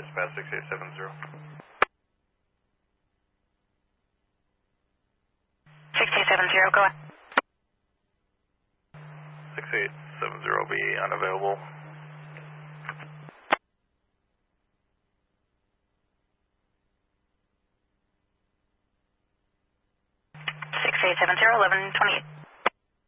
dispatch 6870. 6870, go ahead. 6870 be unavailable. 6870, 1128.